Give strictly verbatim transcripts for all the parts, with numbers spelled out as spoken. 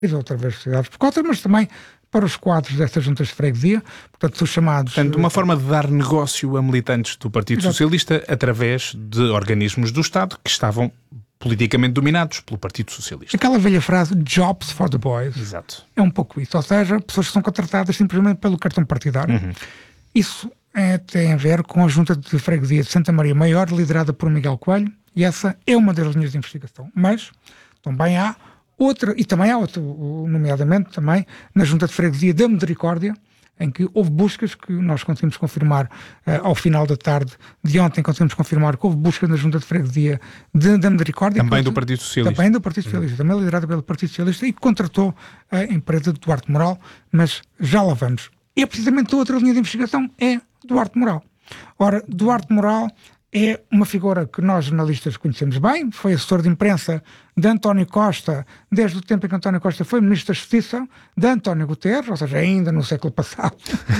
outra vez sociedades por cotas, mas também para os quadros destas juntas de freguesia, portanto, os chamados... Portanto, uma forma de dar negócio a militantes do Partido Exato. Socialista através de organismos do Estado que estavam politicamente dominados pelo Partido Socialista. Aquela velha frase, jobs for the boys, Exato. é um pouco isso, ou seja, pessoas que são contratadas simplesmente pelo cartão partidário. Uhum. Isso é, tem a ver com a junta de freguesia de Santa Maria Maior, liderada por Miguel Coelho, e essa é uma das linhas de investigação. Mas também há outra, e também há outra, nomeadamente também na junta de freguesia da Misericórdia, em que houve buscas que nós conseguimos confirmar uh, ao final da tarde de ontem, conseguimos confirmar que houve buscas na junta de freguesia de, da Misericórdia. Também que, do Partido Socialista. Também do Partido Socialista, uhum. também liderada pelo Partido Socialista, e que contratou a empresa de Duarte Moral, mas já lá vamos. E é precisamente a outra linha de investigação é Duarte Moral. Ora, Duarte Moral é uma figura que nós jornalistas conhecemos bem, foi assessor de imprensa de António Costa, desde o tempo em que António Costa foi Ministro da Justiça, de António Guterres, ou seja, ainda no século passado.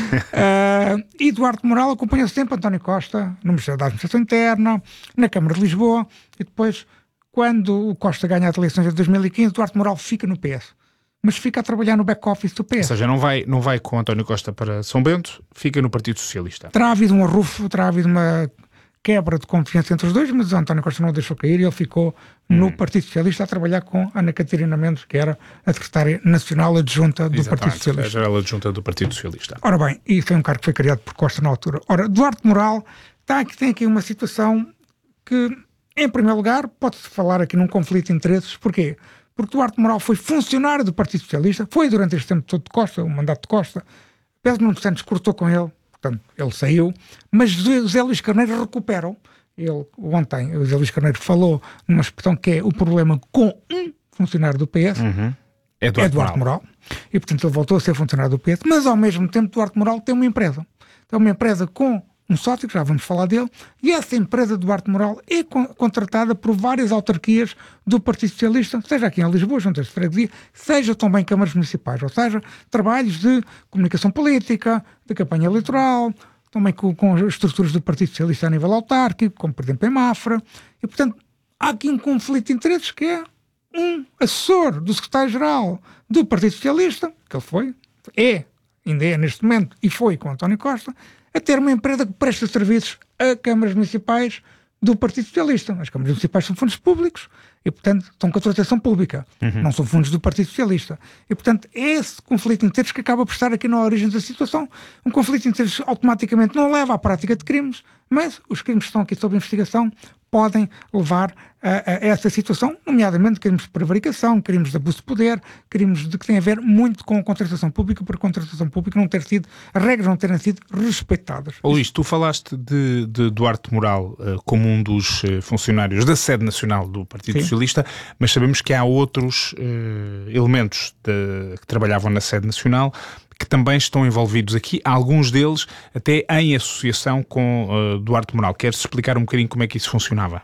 uh, e Duarte Moral acompanhou sempre António Costa no Ministério da Administração Interna, na Câmara de Lisboa, e depois, quando o Costa ganha as eleições de dois mil e quinze, Duarte Moral fica no P S. Mas fica a trabalhar no back-office do P S. Ou seja, não vai, não vai com António Costa para São Bento, fica no Partido Socialista. Terá havido um arrufo, terá havido uma quebra de confiança entre os dois, mas o António Costa não o deixou cair e ele ficou hum. no Partido Socialista a trabalhar com Ana Catarina Mendes, que era a secretária nacional adjunta do Exatamente, Partido Socialista. a geral adjunta do Partido Socialista. Ora bem, e foi um cargo que foi criado por Costa na altura. Ora, Duarte Moral está aqui, tem aqui uma situação que, em primeiro lugar, pode-se falar aqui num conflito de interesses. Porquê? Porque Duarte Moral foi funcionário do Partido Socialista, foi durante este tempo todo de Costa, o mandato de Costa. Pedro Nuno Santos cortou com ele, portanto, ele saiu, mas José Luís Carneiro recuperou. Ele, ontem, o José Luís Carneiro falou numa expressão que é o problema com um funcionário do P S, uhum. é Duarte, é Duarte Moral. Moral. E, portanto, ele voltou a ser funcionário do P S, mas, ao mesmo tempo, Duarte Moral tem uma empresa. Tem uma empresa com um sócio, que já vamos falar dele, e essa empresa de Duarte Moral é con- contratada por várias autarquias do Partido Socialista, seja aqui em Lisboa, juntas de freguesia, seja também câmaras municipais, ou seja, trabalhos de comunicação política, de campanha eleitoral, também com, com as estruturas do Partido Socialista a nível autárquico, como por exemplo em Mafra, e portanto há aqui um conflito de interesses que é um assessor do secretário-geral do Partido Socialista, que ele foi, é, ainda é neste momento, e foi com António Costa, a ter uma empresa que presta serviços a câmaras municipais do Partido Socialista. As câmaras municipais são fundos públicos e, portanto, estão com a contratação pública. Uhum. Não são fundos do Partido Socialista. E, portanto, é esse conflito de interesses que acaba por estar aqui na origem da situação. Um conflito de interesses automaticamente não leva à prática de crimes, mas os crimes que estão aqui sob investigação podem levar a, a essa situação, nomeadamente crimes de prevaricação, crimes de abuso de poder, crimes de que têm a ver muito com a contratação pública, por a contratação pública não ter sido, as regras não terem sido respeitadas. Oh, Luís, tu falaste de, de Duarte Moral uh, como um dos uh, funcionários da sede nacional do Partido Sim. Socialista, mas sabemos que há outros uh, elementos de, que trabalhavam na sede nacional que também estão envolvidos aqui, alguns deles até em associação com uh, Duarte Moral. Queres explicar um bocadinho como é que isso funcionava?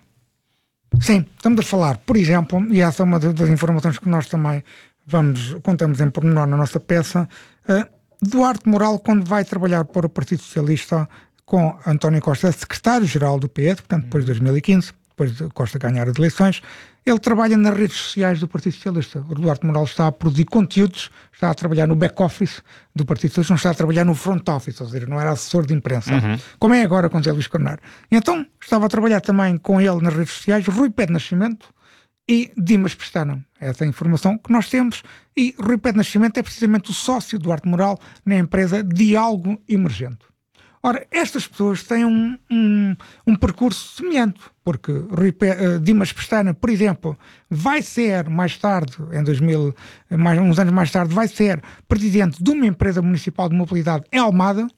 Sim, estamos a falar, por exemplo, e essa é uma das informações que nós também vamos, contamos em pormenor na nossa peça, uh, Duarte Moral, quando vai trabalhar para o Partido Socialista com António Costa, secretário-geral do P S, portanto depois de dois mil e quinze, depois de Costa ganhar as eleições, ele trabalha nas redes sociais do Partido Socialista. O Duarte Moral está a produzir conteúdos, está a trabalhar no back-office do Partido Socialista, não está a trabalhar no front-office, ou seja, não era assessor de imprensa, uhum. como é agora com José Luís Carneiro. E então, estava a trabalhar também com ele nas redes sociais Rui Pé de Nascimento e Dimas Pestana. Essa é a informação que nós temos. E Rui Pé de Nascimento é precisamente o sócio do Duarte Moral na empresa Diálogo Emergente. Ora, estas pessoas têm um, um, um percurso semelhante, porque Rui Pé, uh, Dimas Pestana, por exemplo, vai ser mais tarde, em dois mil, mais, uns anos mais tarde, vai ser presidente de uma empresa municipal de mobilidade em Almada,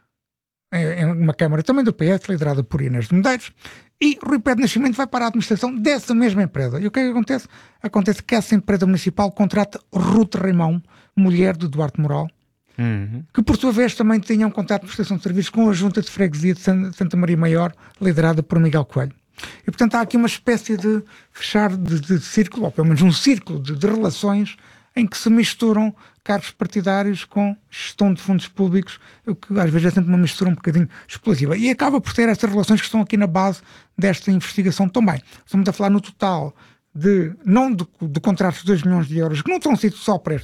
em, em uma Câmara também do P S, liderada por Inês de Medeiros, e Rui Pé de Nascimento vai para a administração dessa mesma empresa. E o que é que acontece? Acontece que essa empresa municipal contrata Ruth Raimão, mulher de Duarte Moral, Uhum. que por sua vez também tinha um contrato de prestação de serviços com a Junta de Freguesia de Santa Maria Maior, liderada por Miguel Coelho. E portanto há aqui uma espécie de fechar de, de círculo, ou pelo menos um círculo de, de relações em que se misturam cargos partidários com gestão de fundos públicos, o que às vezes é sempre uma mistura um bocadinho explosiva. E acaba por ter estas relações que estão aqui na base desta investigação também. Estamos a falar no total de, não de, de contratos de dois milhões de euros, que não terão sido só para